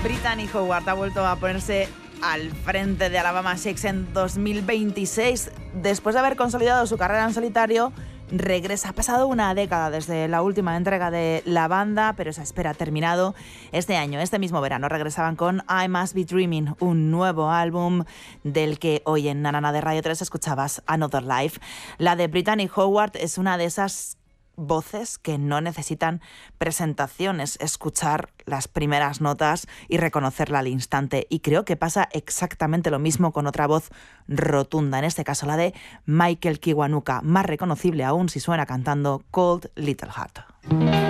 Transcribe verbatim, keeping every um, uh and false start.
Brittany Howard ha vuelto a ponerse al frente de Alabama Shakes en dos mil veintiséis. Después de haber consolidado su carrera en solitario, regresa. Ha pasado una década desde la última entrega de la banda, pero esa espera ha terminado. Este año, este mismo verano, regresaban con I Must Be Dreaming, un nuevo álbum del que hoy en Nanana de Radio tres escuchabas Another Life. La de Brittany Howard es una de esas voces que no necesitan presentaciones, escuchar las primeras notas y reconocerla al instante. Y creo que pasa exactamente lo mismo con otra voz rotunda, en este caso la de Michael Kiwanuka, más reconocible aún si suena cantando Cold Little Heart.